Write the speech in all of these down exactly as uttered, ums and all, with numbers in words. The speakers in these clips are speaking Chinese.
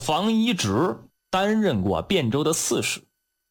房遗直担任过汴州的刺史，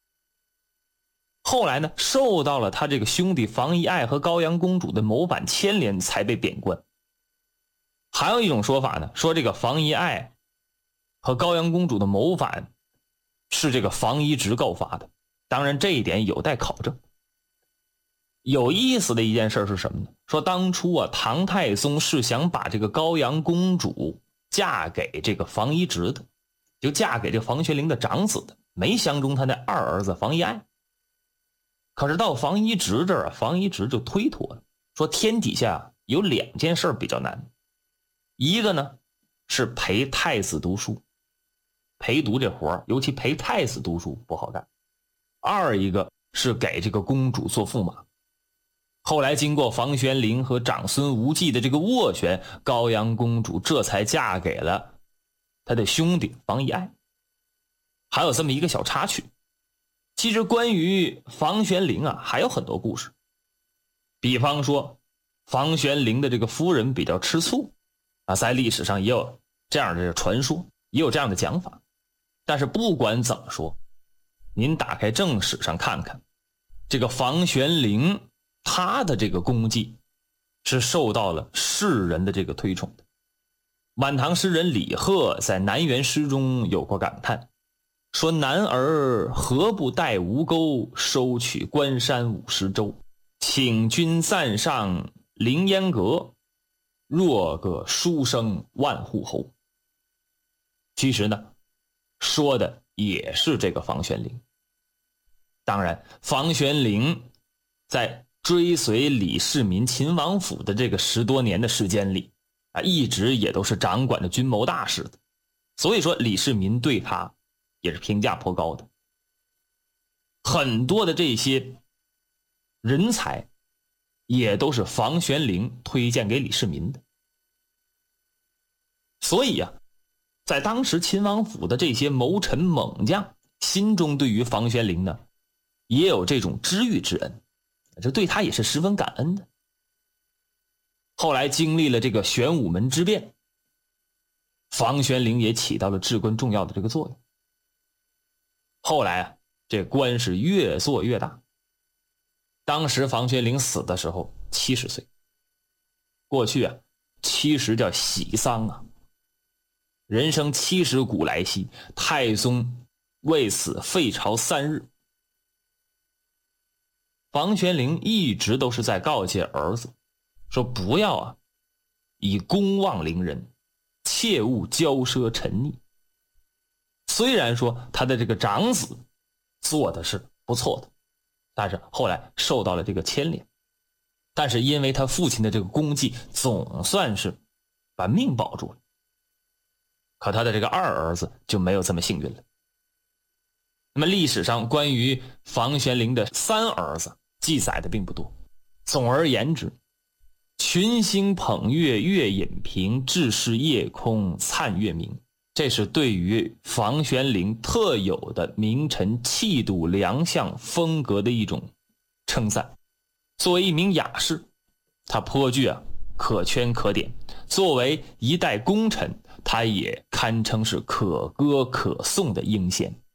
后来呢，受到了他这个兄弟房遗爱和高阳公主的谋反牵连，才被贬官。还有一种说法呢，说这个房遗爱和高阳公主的谋反是这个房遗直告发的，当然这一点有待考证。有意思的一件事是什么呢？说当初啊，唐太宗是想把这个高阳公主嫁给这个房遗直的，就嫁给这房玄龄的长子的，没相中他那二儿子房遗爱。可是到房遗直这儿啊，房遗直就推脱了，说天底下有两件事比较难，一个呢是陪太子读书，陪读这活尤其陪太子读书不好干；二一个是给这个公主做驸马。后来经过房玄龄和长孙无忌的这个斡旋，高阳公主这才嫁给了他的兄弟房遗爱。还有这么一个小插曲，其实关于房玄龄啊还有很多故事。比方说房玄龄的这个夫人比较吃醋啊，在历史上也有这样的传说，也有这样的讲法。但是不管怎么说，您打开正史上看看，这个房玄龄他的这个功绩是受到了世人的这个推崇的。晚唐诗人李贺在南园诗中有过感叹，说男儿何不带吴钩，收取关山五十州，请君暂上凌烟阁，若个书生万户侯。其实呢，说的也是这个房玄龄。当然房玄龄在追随李世民秦王府的这个十多年的时间里啊，一直也都是掌管着军谋大事的，所以说李世民对他也是评价颇高的。很多的这些人才也都是房玄龄推荐给李世民的。所以啊，在当时秦王府的这些谋臣猛将心中对于房玄龄呢也有这种知遇之恩，这对他也是十分感恩的。后来经历了这个玄武门之变，房玄龄也起到了至关重要的这个作用。后来啊，这官是越做越大。当时房玄龄死的时候七十岁，过去啊，七十叫喜丧啊。人生七十古来稀，太宗为此废朝三日。房玄龄一直都是在告诫儿子，说不要啊以公望凌人，切勿骄奢沉溺。虽然说他的这个长子做的是不错的，但是后来受到了这个牵连，但是因为他父亲的这个功绩，总算是把命保住了。可他的这个二儿子就没有这么幸运了。那么历史上关于房玄龄的三儿子记载的并不多。总而言之，群星捧月月隐平，至是夜空灿月明，这是对于房玄龄特有的名臣气度良相风格的一种称赞。作为一名雅士，他颇具啊可圈可点，作为一代功臣，他也堪称是可歌可颂的英贤。